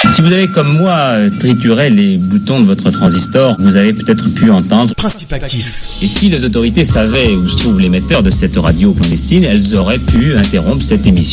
Si vous avez comme moi trituré les boutons de votre transistor, vous avez peut-être pu entendre Principe actif. Et si les autorités savaient où se trouve l'émetteur de cette radio clandestine, elles auraient pu interrompre cette émission.